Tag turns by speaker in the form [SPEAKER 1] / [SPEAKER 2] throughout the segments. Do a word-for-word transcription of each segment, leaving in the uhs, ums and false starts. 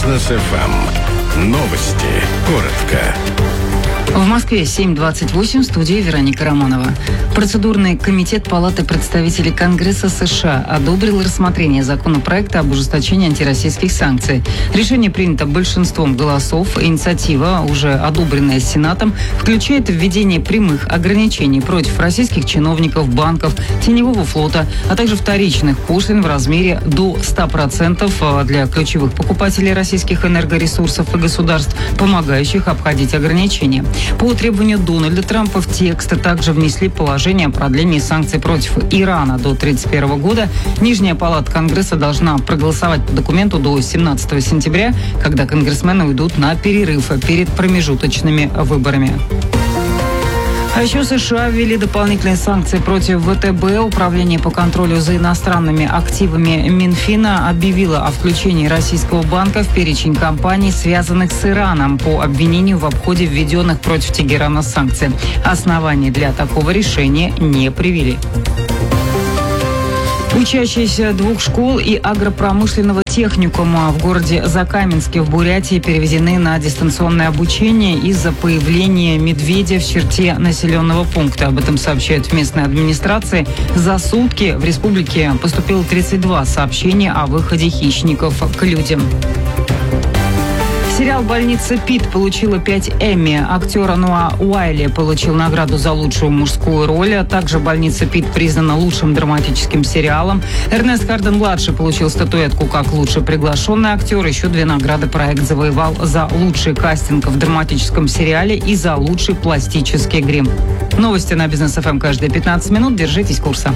[SPEAKER 1] Бизнес эф эм. Новости. Коротко.
[SPEAKER 2] В Москве семь двадцать восемь, в студии Вероника Романова. Процедурный комитет Палаты представителей Конгресса США одобрил рассмотрение законопроекта об ужесточении антироссийских санкций. Решение принято большинством голосов. Инициатива, уже одобренная Сенатом, включает введение прямых ограничений против российских чиновников, банков, теневого флота, а также вторичных пошлин в размере до ста процентов для ключевых покупателей российских энергоресурсов и государств, помогающих обходить ограничения. По требованию Дональда Трампа в текст также внесли положение о продлении санкций против Ирана до тридцать первого года. Нижняя палата Конгресса должна проголосовать по документу до семнадцатого сентября, когда конгрессмены уйдут на перерыв перед промежуточными выборами. А еще США ввели дополнительные санкции против вэ тэ бэ. Управление по контролю за иностранными активами Минфина объявило о включении российского банка в перечень компаний, связанных с Ираном, по обвинению в обходе введенных против Тегерана санкций. Оснований для такого решения не привели. Учащиеся двух школ и агропромышленного техникума в городе Закаменске в Бурятии переведены на дистанционное обучение из-за появления медведя в черте населенного пункта. Об этом сообщают в местной администрации. За сутки в республике поступило тридцать два сообщения о выходе хищников к людям. Сериал «Больница Питт» получила пять Эмми. Актер Ноа Уайли получил награду за лучшую мужскую роль. А также «Больница Питт» признана лучшим драматическим сериалом. Эрнест Харден-младший получил статуэтку как лучший приглашенный актер. Еще две награды проект завоевал за лучший кастинг в драматическом сериале и за лучший пластический грим. Новости на Бизнес эф эм каждые пятнадцать минут. Держитесь курса.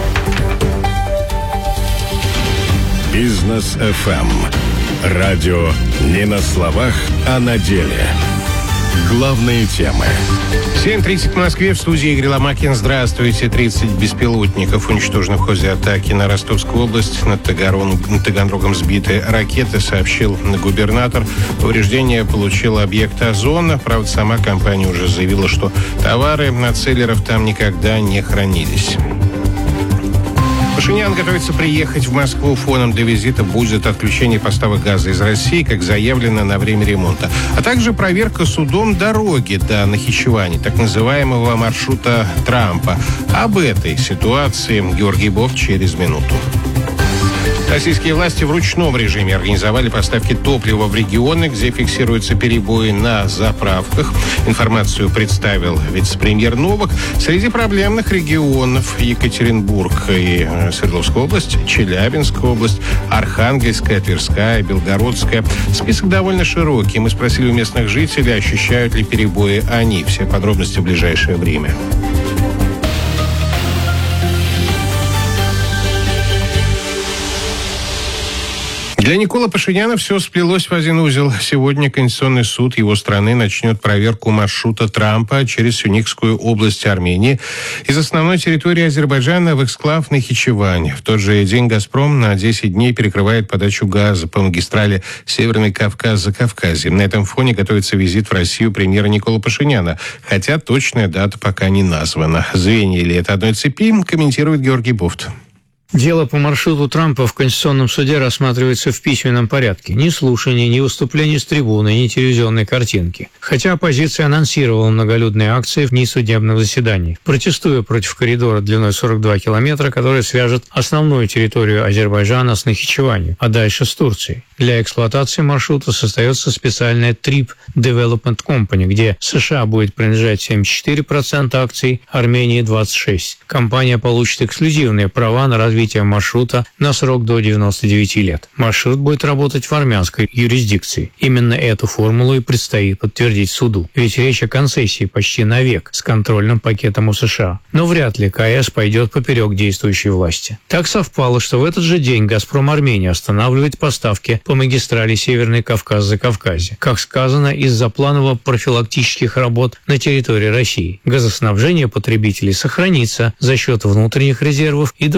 [SPEAKER 1] Бизнес эф эм. Радио не на словах, а на деле. Главные темы.
[SPEAKER 3] семь тридцать в Москве, в студии Игорь Ломакин. Здравствуйте. тридцать беспилотников уничтожены в ходе атаки на Ростовскую область. Над, Тагарон, над Таганрогом сбиты ракеты, сообщил губернатор. Повреждения получил объект Озона. Правда, сама компания уже заявила, что товары от селлеров там никогда не хранились. Пашинян готовится приехать в Москву. Фоном для визита будет отключение поставок газа из России, как заявлено, на время ремонта. А также проверка судом дороги до Нахичевани, так называемого маршрута Трампа. Об этой ситуации Георгий Бофт через минуту. Российские власти в ручном режиме организовали поставки топлива в регионы, где фиксируются перебои на заправках. Информацию представил вице-премьер Новак. Среди проблемных регионов Екатеринбург и Свердловская область, Челябинская область, Архангельская, Тверская, Белгородская. Список довольно широкий. Мы спросили у местных жителей, ощущают ли перебои они. Все подробности в ближайшее время. Для Николы Пашиняна все сплелось в один узел. Сегодня Конституционный суд его страны начнет проверку маршрута Трампа через Сюникскую область Армении из основной территории Азербайджана в эксклав Нахичевань. В тот же день «Газпром» на десять дней перекрывает подачу газа по магистрали Северный Кавказ-Закавказье. На этом фоне готовится визит в Россию премьера Николы Пашиняна, хотя точная дата пока не названа. Звенья ли это одной цепи, комментирует Георгий Бофт.
[SPEAKER 4] Дело по маршруту Трампа в Конституционном суде рассматривается в письменном порядке. Ни слушаний, ни выступлений с трибуны, ни телевизионной картинки. Хотя оппозиция анонсировала многолюдные акции в несудебных заседаниях, протестуя против коридора длиной сорок два километра, который свяжет основную территорию Азербайджана с Нахичеванью, а дальше с Турцией. Для эксплуатации маршрута создается специальная Trip Development Company, где США будет принадлежать семьдесят четыре процента акций, Армении двадцать шесть процентов. Компания получит эксклюзивные права на развитие маршрута на срок до девяноста девяти лет. Маршрут будет работать в армянской юрисдикции. Именно эту формулу и предстоит подтвердить суду. Ведь речь о концессии почти на век с контрольным пакетом у США. Но вряд ли КС пойдет поперек действующей власти. Так совпало, что в этот же день «Газпром Армения» останавливает поставки по магистрали Северный Кавказ-Закавказье. Как сказано, из-за планово-профилактических работ на территории России. Газоснабжение потребителей сохранится за счет внутренних резервов и дополнительных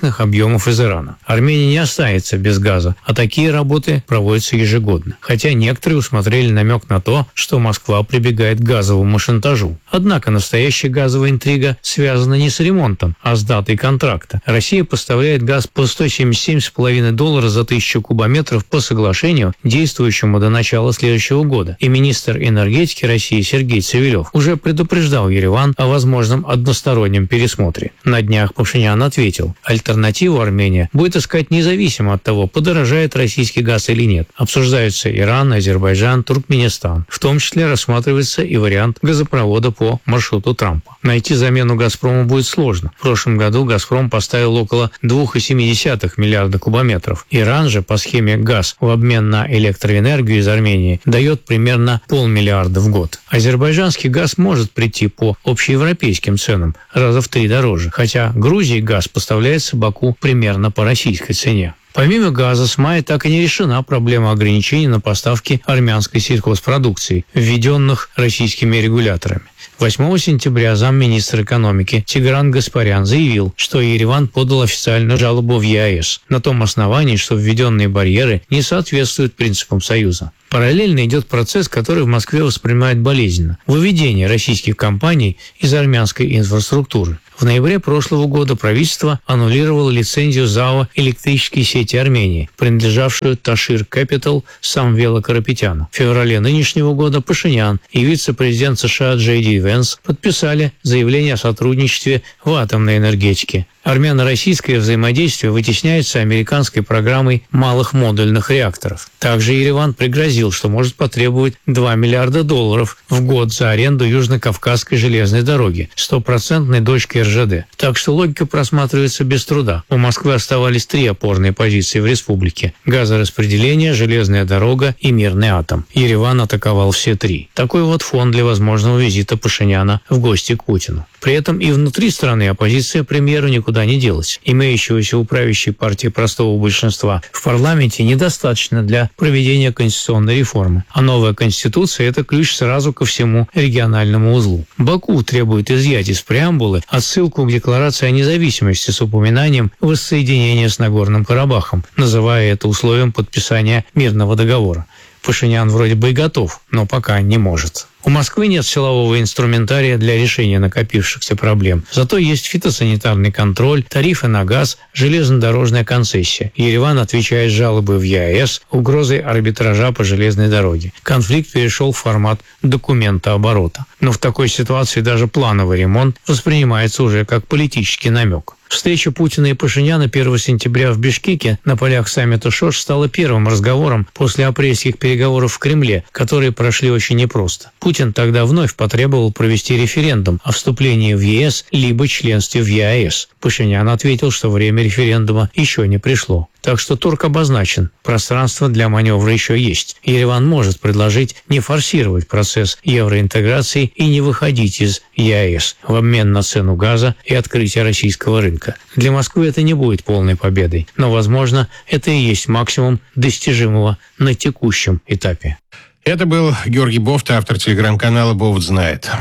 [SPEAKER 4] крупных объемов из Ирана. Армения не останется без газа, а такие работы проводятся ежегодно. Хотя некоторые усмотрели намек на то, что Москва прибегает к газовому шантажу. Однако настоящая газовая интрига связана не с ремонтом, а с датой контракта. Россия поставляет газ по сто семьдесят семь с половиной долларов за тысячу кубометров по соглашению, действующему до начала следующего года. И министр энергетики России Сергей Цивилев уже предупреждал Ереван о возможном одностороннем пересмотре. На днях Пашинян ответил, альтернативу Армения будет искать независимо от того, подорожает российский газ или нет. Обсуждаются Иран, Азербайджан, Туркменистан. В том числе рассматривается и вариант газопровода по маршруту Трампа. Найти замену «Газпрому» будет сложно. В прошлом году «Газпром» поставил около два целых семь десятых миллиарда кубометров. Иран же по схеме «Газ» в обмен на электроэнергию из Армении дает примерно полмиллиарда в год. Азербайджанский газ может прийти по общеевропейским ценам раза в три дороже, хотя Грузии газ поставляется Баку примерно по российской цене. Помимо газа, с мая так и не решена проблема ограничений на поставки армянской сельхозпродукции, введенных российскими регуляторами. восьмого сентября замминистра экономики Тигран Гаспарян заявил, что Ереван подал официальную жалобу в ЕАЭС на том основании, что введенные барьеры не соответствуют принципам Союза. Параллельно идет процесс, который в Москве воспринимают болезненно – выведение российских компаний из армянской инфраструктуры. В ноябре прошлого года правительство аннулировало лицензию ЗАО «Электрические сети Армении», принадлежавшую Ташир Capital Самвелу Карапетяну. В феврале нынешнего года Пашинян и вице-президент США Джей Ди Венс подписали заявление о сотрудничестве в атомной энергетике. Армяно-российское взаимодействие вытесняется американской программой малых модульных реакторов. Также Ереван пригрозил, что может потребовать два миллиарда долларов в год за аренду Южно-Кавказской железной дороги, стопроцентной дочки эр жэ дэ. Так что логика просматривается без труда. У Москвы оставались три опорные позиции в республике – газораспределение, железная дорога и мирный атом. Ереван атаковал все три. Такой вот фон для возможного визита Пашиняна в гости к Путину. При этом и внутри страны оппозиция премьеру никуда не делась. Имеющегося у правящей партии простого большинства в парламенте недостаточно для проведения конституционной реформы. А новая конституция – это ключ сразу ко всему региональному узлу. Баку требует изъять из преамбулы отсылку к декларации о независимости с упоминанием воссоединения с Нагорным Карабахом, называя это условием подписания мирного договора. Пашинян вроде бы и готов, но пока не может. У Москвы нет силового инструментария для решения накопившихся проблем. Зато есть фитосанитарный контроль, тарифы на газ, железнодорожная концессия. Ереван отвечает жалобы в ЕАЭС, угрозой арбитража по железной дороге. Конфликт перешел в формат документа оборота. Но в такой ситуации даже плановый ремонт воспринимается уже как политический намек. Встреча Путина и Пашиняна первого сентября в Бишкеке на полях саммита ШОШ стала первым разговором после апрельских переговоров в Кремле, которые прошли очень непросто. Путин тогда вновь потребовал провести референдум о вступлении в ЕС либо членстве в ЕАЭС. Пашинян ответил, что время референдума еще не пришло. Так что торг обозначен, пространство для маневра еще есть. Ереван может предложить не форсировать процесс евроинтеграции и не выходить из ЕАЭС в обмен на цену газа и открытие российского рынка. Для Москвы это не будет полной победой, но, возможно, это и есть максимум достижимого на текущем этапе.
[SPEAKER 3] Это был Георгий Бофт, автор телеграм-канала «Бофт знает».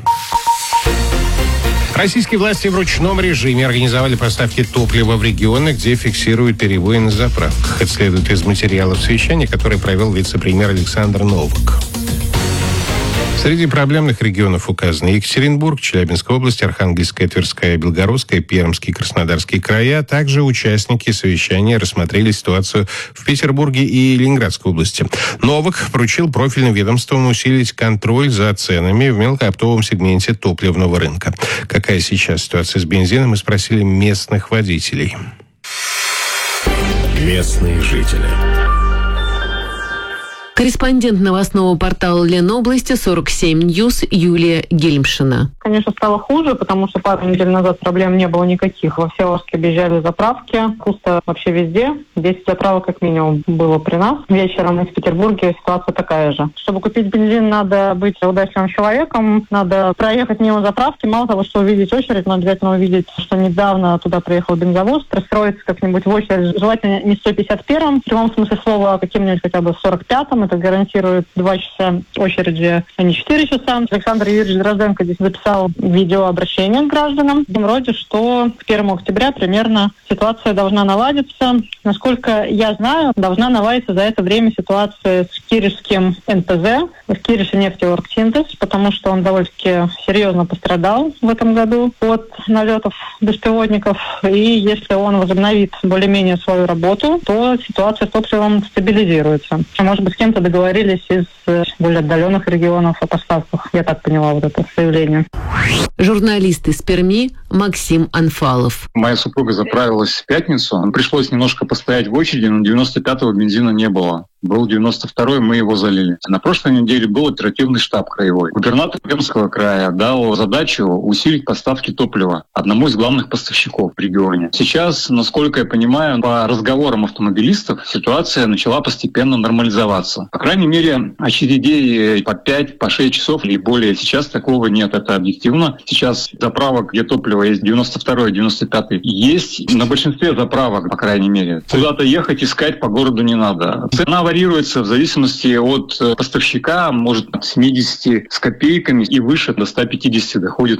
[SPEAKER 3] Российские власти в ручном режиме организовали поставки топлива в регионы, где фиксируют перебои на заправках. Это следует из материалов совещания, который провел вице-премьер Александр Новак. Среди проблемных регионов указаны Екатеринбург, Челябинская область, Архангельская, Тверская, Белгородская, Пермский, Краснодарский края. Также участники совещания рассмотрели ситуацию в Петербурге и Ленинградской области. Новак поручил профильным ведомствам усилить контроль за ценами в мелкооптовом сегменте топливного рынка. Какая сейчас ситуация с бензином, мы спросили местных водителей.
[SPEAKER 1] Местные жители.
[SPEAKER 5] Корреспондент новостного портала Ленобласти сорок семь Ньюс Юлия Гельмшина.
[SPEAKER 6] Конечно, стало хуже, потому что пару недель назад проблем не было никаких. Во Всеволожске объезжали заправки, пусто вообще везде. десять заправок как минимум было при нас. Вечером из Петербурга ситуация такая же. Чтобы купить бензин, надо быть удачливым человеком, надо проехать мимо заправки. Мало того, что увидеть очередь, но обязательно увидеть, что недавно туда приехал бензовоз, пристроиться как-нибудь в очередь. Желательно не в сто пятьдесят первом, в прямом смысле слова, а каким-нибудь хотя бы в сорок пятом. Это Центр гарантирует два часа очереди, а не четыре часа. Александр Юрьевич Дрозденко здесь записал видеообращение к гражданам. Вроде, что к первому октября примерно ситуация должна наладиться. Насколько я знаю, должна наладиться за это время ситуация с киришским эн пэ зэ, с Кириш нефтеоргсинтез, потому что он довольно-таки серьезно пострадал в этом году от налетов беспилотников. И если он возобновит более-менее свою работу, то ситуация с топливом стабилизируется. Может быть, с кем-то договорились из более отдаленных регионов о поставках. Я так поняла вот это заявление.
[SPEAKER 5] Журналист из Перми Максим Анфалов.
[SPEAKER 7] Моя супруга заправилась в пятницу. Пришлось немножко постоять в очереди, но девяносто пятого бензина не было. Был девяносто второй, мы его залили. На прошлой неделе был оперативный штаб краевой. Губернатор Пермского края дал задачу усилить поставки топлива одному из главных поставщиков в регионе. Сейчас, насколько я понимаю, по разговорам автомобилистов ситуация начала постепенно нормализоваться. По крайней мере, очередей по пять, по шесть часов и более сейчас такого нет. Это объективно. Сейчас заправок, где топливо есть девяносто второй, девяносто пятый, есть на большинстве заправок, по крайней мере. Куда-то ехать, искать по городу не надо. Цена варьируется в зависимости от поставщика, может от семидесяти с копейками и выше до ста пятидесяти доходит.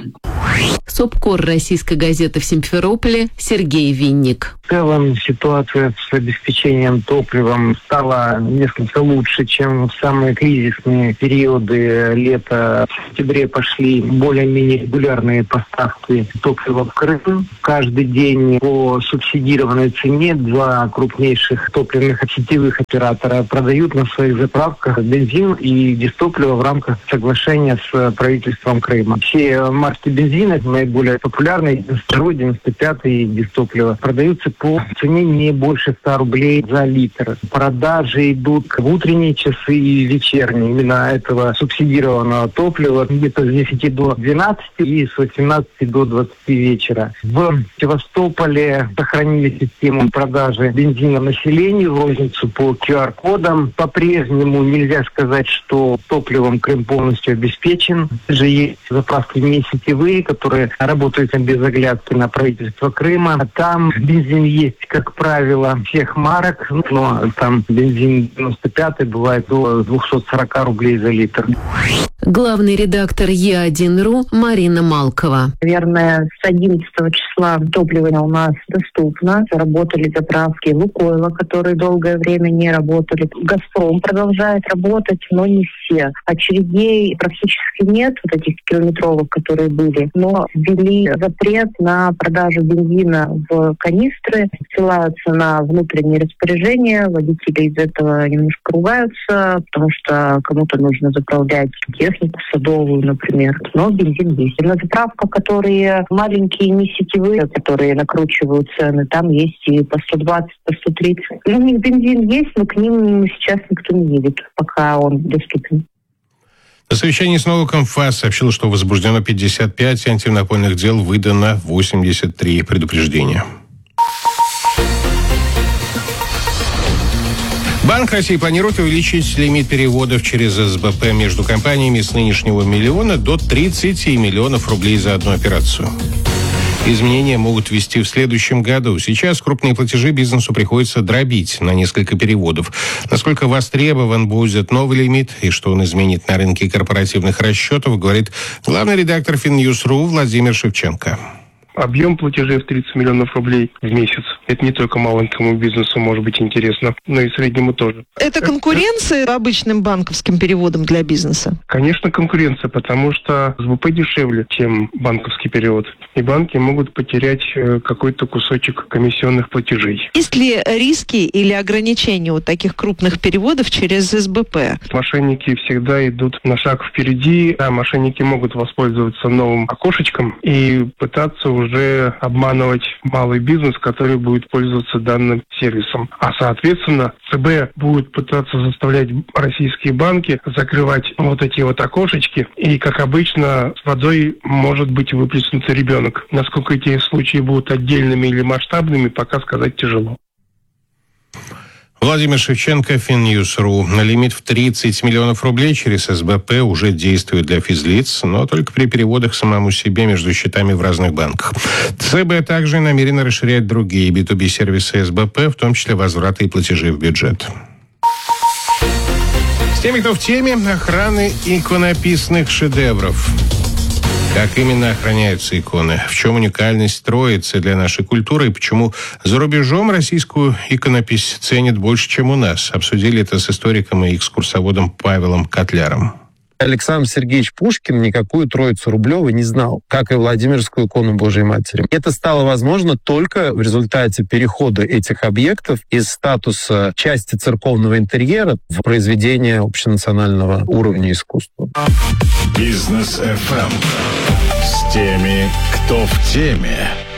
[SPEAKER 5] Сопкор российской газеты в Симферополе Сергей Винник.
[SPEAKER 8] В целом ситуация с обеспечением топливом стала несколько лучше, чем в самые кризисные периоды лета. В сентябре пошли более-менее регулярные поставки топлива в Крым. Каждый день по субсидированной цене два крупнейших топливных сетевых оператора продают на своих заправках бензин и дистопливо в рамках соглашения с правительством Крыма. Все марки бензина, наиболее популярные, девяносто второй, девяносто пятый дистопливо, продаются по цене не больше ста рублей за литр. Продажи идут в утренние часы и вечерние именно этого субсидированного топлива где-то с десяти до двенадцати и с восемнадцати до двадцати вечера. В Севастополе сохранили систему продажи бензина населению в розницу по ку ар кодам. По-прежнему нельзя сказать, что топливом Крым полностью обеспечен. Же есть заправки не сетевые, которые работают без оглядки на правительство Крыма. А там бензин есть, как правило, всех марок, но там бензин девяносто пятый бывает до двухсот сорока рублей за литр.
[SPEAKER 5] Главный редактор е один точка ру Марина Малкова.
[SPEAKER 9] Наверное, с одиннадцатого числа топливо у нас доступно. Работали заправки Лукойла, которые долгое время не работали. Газпром продолжает работать, но не все. Очередей практически нет, вот этих километровых, которые были. Но ввели запрет на продажу бензина в канистры, ссылаются на внутренние распоряжения. Водители из этого немножко ругаются, потому что кому-то нужно заправлять технику садовую, например. Но бензин есть. На заправках, которые маленькие, не сетевые, которые накручивают цены, там есть и по сто двадцать, по сто тридцать. У них бензин есть, но к ним сейчас никто не едет, пока он доступен.
[SPEAKER 3] На совещании с Новаком ФАС сообщил, что возбуждено пятьдесят пять антимонопольных дел, выдано восемьдесят три предупреждения. Банк России планирует увеличить лимит переводов через эс бэ пэ между компаниями с нынешнего миллиона до тридцати миллионов рублей за одну операцию. Изменения могут ввести в следующем году. Сейчас крупные платежи бизнесу приходится дробить на несколько переводов. Насколько востребован будет новый лимит и что он изменит на рынке корпоративных расчетов, говорит главный редактор Финньюз точка ру Владимир Шевченко.
[SPEAKER 10] Объем платежей в тридцать миллионов рублей в месяц. Это не только маленькому бизнесу может быть интересно, но и среднему тоже.
[SPEAKER 11] Это конкуренция обычным банковским переводом для бизнеса?
[SPEAKER 10] Конечно, конкуренция, потому что эс бэ пэ дешевле, чем банковский перевод. И банки могут потерять какой-то кусочек комиссионных платежей.
[SPEAKER 11] Есть ли риски или ограничения у таких крупных переводов через эс бэ пэ?
[SPEAKER 10] Мошенники всегда идут на шаг впереди, а мошенники могут воспользоваться новым окошечком и пытаться уже уже обманывать малый бизнес, который будет пользоваться данным сервисом. А, соответственно, ЦБ будет пытаться заставлять российские банки закрывать вот эти вот окошечки. И, как обычно, с водой может быть выплеснут ребенок. Насколько эти случаи будут отдельными или масштабными, пока сказать тяжело.
[SPEAKER 3] Владимир Шевченко, Финньюз точка ру. Лимит в тридцать миллионов рублей через эс бэ пэ уже действует для физлиц, но только при переводах самому себе между счетами в разных банках. ЦБ также намерена расширять другие би ту би-сервисы эс бэ пэ, в том числе возвраты и платежи в бюджет. теми, кто в теме охраны иконописных шедевров. Как именно охраняются иконы? В чем уникальность Троицы для нашей культуры? И почему за рубежом российскую иконопись ценят больше, чем у нас? Обсудили это с историком и экскурсоводом Павелом Котляром.
[SPEAKER 12] Александр Сергеевич Пушкин никакую Троицу Рублеву не знал, как и Владимирскую икону Божией Матери. Это стало возможно только в результате перехода этих объектов из статуса части церковного интерьера в произведение общенационального уровня искусства.
[SPEAKER 1] Бизнес эф эм с теми, кто в теме.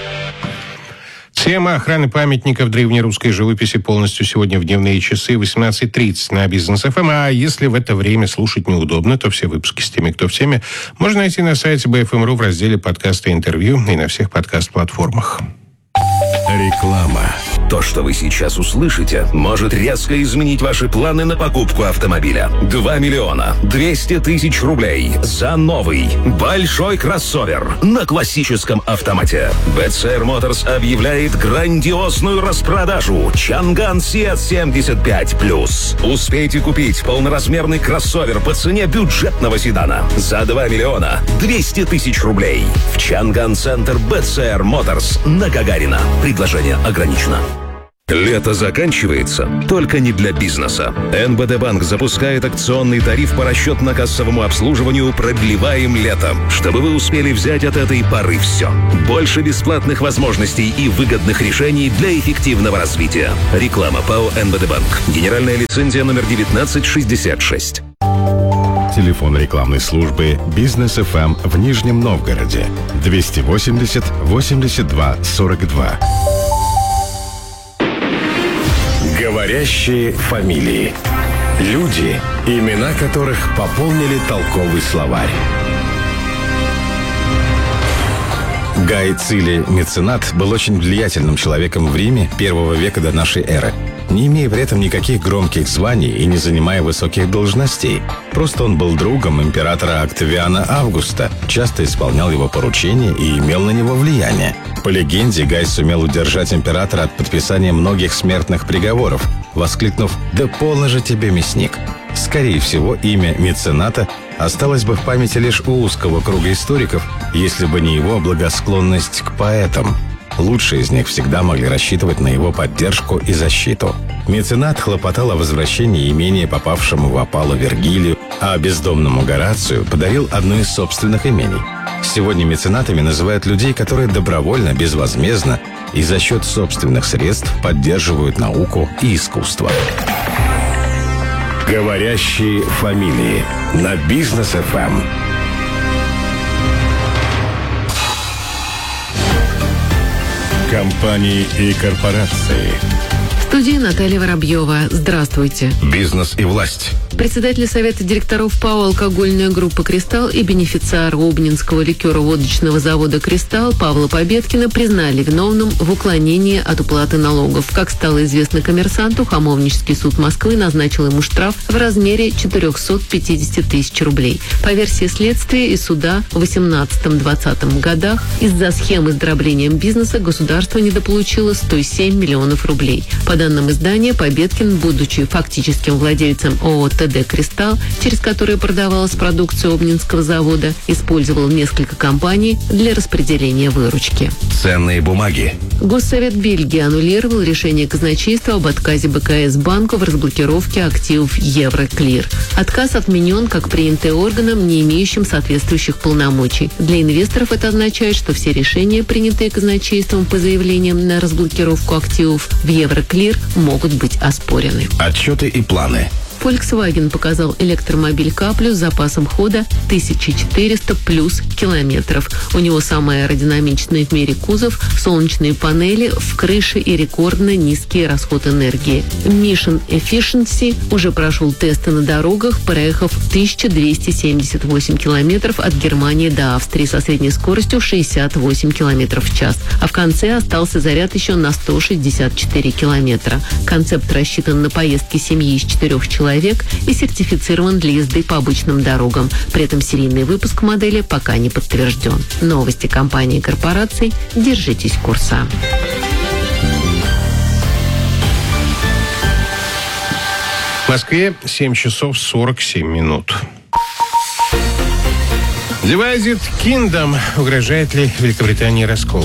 [SPEAKER 3] Тема охраны памятников древнерусской живописи полностью сегодня в дневные часы восемнадцать тридцать на Бизнес эф эм. А если в это время слушать неудобно, то все выпуски с теми, кто в теме, можно найти на сайте би эф эм точка ру в разделе «Подкасты и интервью» и на всех подкаст-платформах.
[SPEAKER 1] Реклама.
[SPEAKER 13] То, что вы сейчас услышите, может резко изменить ваши планы на покупку автомобиля. два миллиона двести тысяч рублей за новый большой кроссовер на классическом автомате. би си ар Motors объявляет грандиозную распродажу Чанган Сиат семьдесят пять плюс. Успейте купить полноразмерный кроссовер по цене бюджетного седана за два миллиона двести тысяч рублей в Чанган-центр би си ар Motors на Гагарина. Предложение ограничено. Лето заканчивается, только не для бизнеса. эн бэ дэ Банк запускает акционный тариф по расчетно-кассовому обслуживанию «Продлеваем лето», чтобы вы успели взять от этой поры все. Больше бесплатных возможностей и выгодных решений для эффективного развития. Реклама ПАО эн бэ дэ Банк. Генеральная лицензия номер девятнадцать шестьдесят шесть.
[SPEAKER 1] Телефон рекламной службы «Бизнес эф эм» в Нижнем Новгороде. двести восемьдесят восемьдесят два сорок два. Говорящие фамилии. Люди, имена которых пополнили толковый словарь. Гай Цилий Меценат был очень влиятельным человеком в Риме первого века до нашей эры, не имея при этом никаких громких званий и не занимая высоких должностей. Просто он был другом императора Октавиана Августа, часто исполнял его поручения и имел на него влияние. По легенде, Гай сумел удержать императора от подписания многих смертных приговоров, воскликнув «Да полно же тебе, мясник!». Скорее всего, имя мецената осталось бы в памяти лишь у узкого круга историков, если бы не его благосклонность к поэтам. Лучшие из них всегда могли рассчитывать на его поддержку и защиту. Меценат хлопотал о возвращении имения попавшему в опалу Вергилию, а бездомному Горацию подарил одно из собственных имений. Сегодня меценатами называют людей, которые добровольно, безвозмездно и за счет собственных средств поддерживают науку и искусство. Говорящие фамилии на Бизнес эф эм. Компании и корпорации.
[SPEAKER 5] В студии Наталья Воробьева. Здравствуйте.
[SPEAKER 1] Бизнес и власть.
[SPEAKER 5] Председатель Совета директоров ПАО «Алкогольная группа «Кристалл» и бенефициар Обнинского ликеро-водочного завода «Кристалл» Павла Победкина признали виновным в уклонении от уплаты налогов. Как стало известно «Коммерсанту», Хамовнический суд Москвы назначил ему штраф в размере четыреста пятьдесят тысяч рублей. По версии следствия и суда в восемнадцатом-двадцатом годах из-за схемы с дроблением бизнеса государство недополучило сто семь миллионов рублей. По данным издания, Победкин, будучи фактическим владельцем ООО «ТД Кристалл», через которое продавалась продукция Обнинского завода, использовал несколько компаний для распределения выручки.
[SPEAKER 1] Ценные бумаги.
[SPEAKER 5] Госсовет Бельгии аннулировал решение казначейства об отказе бэ ка эс банку в разблокировке активов Евроклир. Отказ отменен как принятый органом, не имеющим соответствующих полномочий. Для инвесторов это означает, что все решения, принятые казначейством по заявлениям на разблокировку активов в Евроклир, могут быть оспорены.
[SPEAKER 1] Отчеты и планы.
[SPEAKER 5] Volkswagen показал электромобиль Каплю с запасом хода тысяча четыреста плюс километров. У него самый аэродинамичный в мире кузов, солнечные панели в крыше и рекордно низкий расход энергии. Mission Efficiency уже прошел тесты на дорогах, проехав тысячу двести семьдесят восемь километров от Германии до Австрии со средней скоростью шестьдесят восемь километров в час. А в конце остался заряд еще на сто шестьдесят четыре километра. Концепт рассчитан на поездки семьи из четырех человек и сертифицирован для езды по обычным дорогам. При этом серийный выпуск модели пока не подтвержден. Новости компании и корпораций. Держитесь курса.
[SPEAKER 3] В Москве семь часов сорок семь минут. Divided Kingdom. Угрожает ли Великобритании раскол?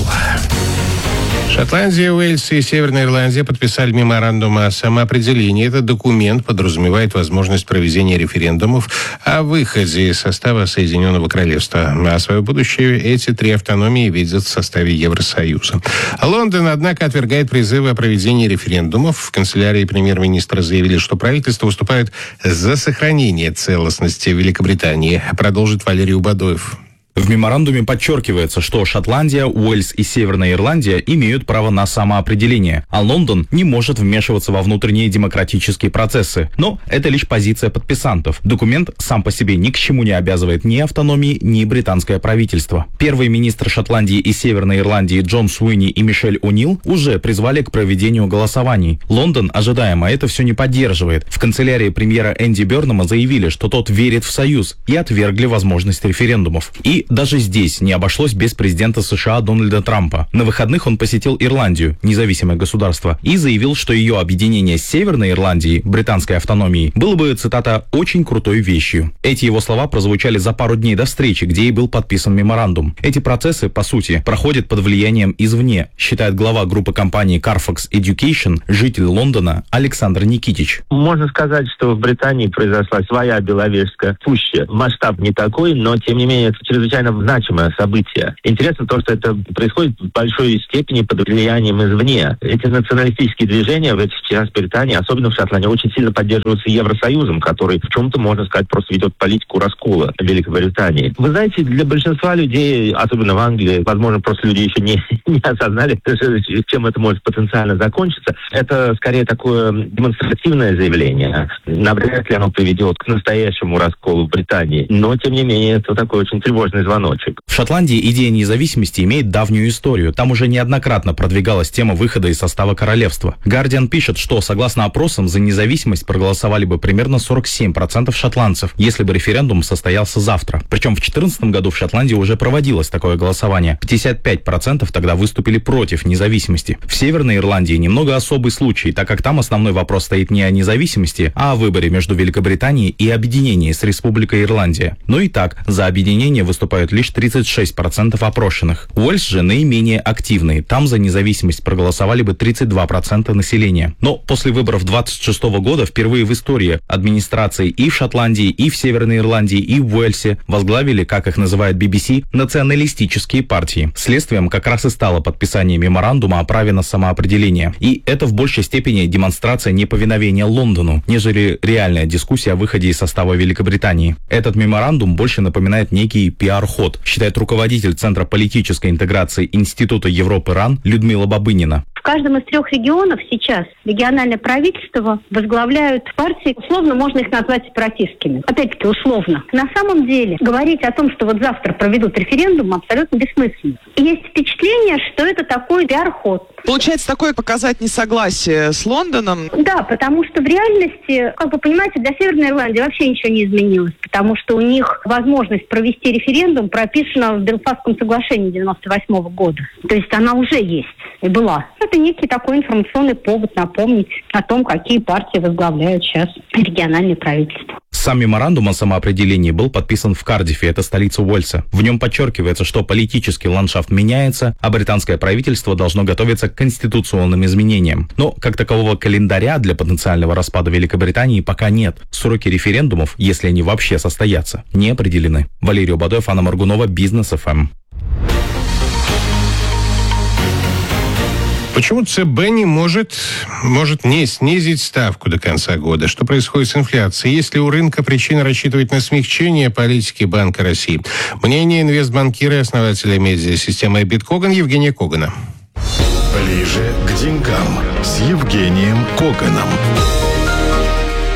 [SPEAKER 3] Шотландия, Уэльс и Северная Ирландия подписали меморандум о самоопределении. Этот документ подразумевает возможность проведения референдумов о выходе из состава Соединенного Королевства. А свое будущее эти три автономии видят в составе Евросоюза. Лондон, однако, отвергает призывы о проведении референдумов. В канцелярии премьер-министра заявили, что правительство выступает за сохранение целостности Великобритании. Продолжит Валерий Убадоев.
[SPEAKER 14] В меморандуме подчеркивается, что Шотландия, Уэльс и Северная Ирландия имеют право на самоопределение, а Лондон не может вмешиваться во внутренние демократические процессы. Но это лишь позиция подписантов. Документ сам по себе ни к чему не обязывает ни автономии, ни британское правительство. Первый министр Шотландии и Северной Ирландии Джон Суини и Мишель О'Нил уже призвали к проведению голосований. Лондон, ожидаемо, это все не поддерживает. В канцелярии премьера Энди Бёрнама заявили, что тот верит в союз, и отвергли возможность референдумов. И даже здесь не обошлось без президента США Дональда Трампа. На выходных он посетил Ирландию, независимое государство, и заявил, что ее объединение с Северной Ирландией, британской автономией, было бы, цитата, «очень крутой вещью». Эти его слова прозвучали за пару дней до встречи, где и был подписан меморандум. Эти процессы, по сути, проходят под влиянием извне, считает глава группы компании Carfax Education, житель Лондона Александр Никитич.
[SPEAKER 15] Можно сказать, что в Британии произошла своя Беловежская пуща. Масштаб не такой, но, тем не менее, это чрезвычайно значимое событие. Интересно то, что это происходит в большой степени под влиянием извне. Эти националистические движения в этих частях Британии, особенно в Шотландии, очень сильно поддерживаются Евросоюзом, который в чем-то, можно сказать, просто ведет политику раскола Великобритании. Вы знаете, для большинства людей, особенно в Англии, возможно, просто люди еще не, не осознали, чем это может потенциально закончиться. Это скорее такое демонстративное заявление. Навряд ли оно приведет к настоящему расколу Британии. Но, тем не менее, это такой очень тревожный звоночек.
[SPEAKER 14] В Шотландии идея независимости имеет давнюю историю. Там уже неоднократно продвигалась тема выхода из состава королевства. Guardian пишет, что, согласно опросам, за независимость проголосовали бы примерно сорок семь процентов шотландцев, если бы референдум состоялся завтра. Причем в две тысячи четырнадцатом году в Шотландии уже проводилось такое голосование. пятьдесят пять процентов тогда выступили против независимости. В Северной Ирландии немного особый случай, так как там основной вопрос стоит не о независимости, а о выборе между Великобританией и объединении с Республикой Ирландия. Но и так, за объединение выступают лишь тридцать шесть процентов опрошенных. Уэльс же наименее активный. Там за независимость проголосовали бы тридцать два процента населения. Но после выборов двадцать шестого года впервые в истории администрации и в Шотландии, и в Северной Ирландии, и в Уэльсе возглавили, как их называет би би си, националистические партии. Следствием как раз и стало подписание меморандума о праве на самоопределение. И это в большей степени демонстрация неповиновения Лондону, нежели реальная дискуссия о выходе из состава Великобритании. Этот меморандум больше напоминает некий пиар-ход, считает руководитель Центра политической интеграции Института Европы РАН Людмила Бабынина.
[SPEAKER 16] В каждом из трех регионов сейчас региональное правительство возглавляют партии, условно можно их назвать сепаратистскими. Опять-таки условно. На самом деле говорить о том, что вот завтра проведут референдум, абсолютно бессмысленно. И есть впечатление, что это такой пиар-ход.
[SPEAKER 11] Получается, такое показать несогласие с Лондоном?
[SPEAKER 16] Да, потому что в реальности, как вы понимаете, для Северной Ирландии вообще ничего не изменилось, потому что у них возможность провести референдум прописана в Белфастском соглашении девяносто восьмого года. То есть она уже есть и была. Это некий такой информационный повод напомнить о том, какие партии возглавляют сейчас региональные правительства.
[SPEAKER 14] Сам меморандум о самоопределении был подписан в Кардифе, это столица Уэльса. В нем подчеркивается, что политический ландшафт меняется, а британское правительство должно готовиться к конституционным изменениям. Но как такового календаря для потенциального распада Великобритании пока нет. Сроки референдумов, если они вообще состоятся, не определены. Валерий Убадоев, Анна Моргунова, Бизнес эф эм.
[SPEAKER 3] Почему ЦБ не может, может не снизить ставку до конца года? Что происходит с инфляцией? Есть ли у рынка причина рассчитывать на смягчение политики Банка России? Мнение инвестбанкира и основателя медиасистемы Биткоган Евгения Когана.
[SPEAKER 1] Ближе к деньгам с Евгением Коганом.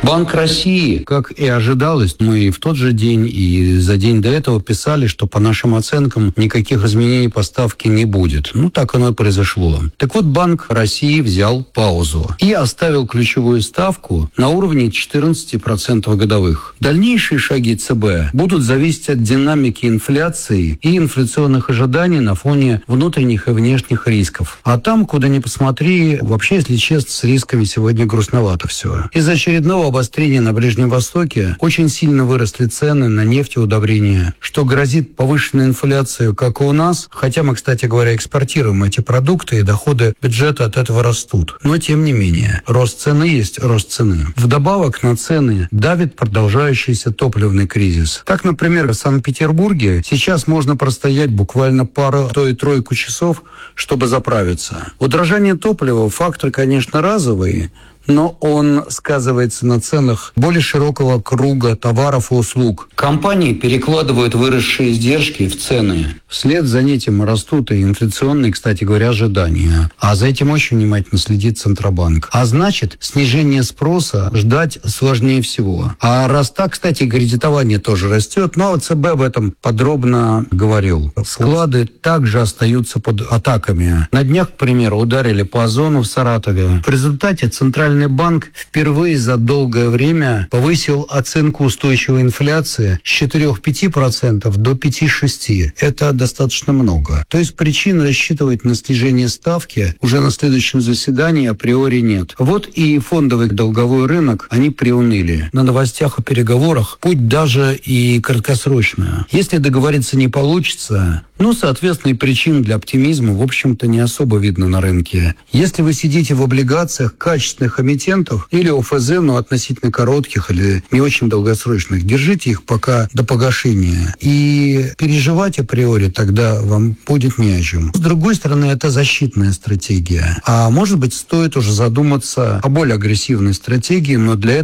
[SPEAKER 17] Банк России, как и ожидалось, мы в тот же день и за день до этого писали, что по нашим оценкам никаких изменений по ставке не будет. Ну, так оно и произошло. Так вот, Банк России взял паузу и оставил ключевую ставку на уровне четырнадцать процентов годовых. Дальнейшие шаги ЦБ будут зависеть от динамики инфляции и инфляционных ожиданий на фоне внутренних и внешних рисков. А там, куда ни посмотри, вообще, если честно, с рисками сегодня грустновато все. Из-за очередного обострения на Ближнем Востоке очень сильно выросли цены на нефть и удобрения, что грозит повышенной инфляцией, как и у нас. Хотя мы, кстати говоря, экспортируем эти продукты, и доходы бюджета от этого растут. Но, тем не менее, рост цены есть рост цены. Вдобавок на цены давит продолжающийся топливный кризис. Так, например, в Санкт-Петербурге сейчас можно простоять буквально пару, то и тройку часов, чтобы заправиться. Удорожание топлива – фактор, конечно, разовый, но он сказывается на ценах более широкого круга товаров и услуг. Компании перекладывают выросшие издержки в цены. Вслед за этим растут и инфляционные, кстати говоря, ожидания. А за этим очень внимательно следит Центробанк. А значит, снижение спроса ждать сложнее всего. А раз так, кстати, кредитование тоже растет, но ЦБ об этом подробно говорил. Склады также остаются под атаками. На днях, к примеру, ударили по Озону в Саратове. В результате Центральный банк впервые за долгое время повысил оценку устойчивой инфляции с четыре-пять процентов до пять-шесть процентов. Это достаточно много. То есть причин рассчитывать на снижение ставки уже на следующем заседании априори нет. Вот и фондовый долговой рынок, они приуныли. На новостях о переговорах путь даже и краткосрочный. Если договориться не получится, ну, соответственно, и причин для оптимизма, в общем-то, не особо видно на рынке. Если вы сидите в облигациях качественных эмитентов или ОФЗ, но относительно коротких или не очень долгосрочных, держите их пока до погашения. И переживать априори тогда вам будет не о чем. С другой стороны, это защитная стратегия. А может быть, стоит уже задуматься о более агрессивной стратегии, но для этого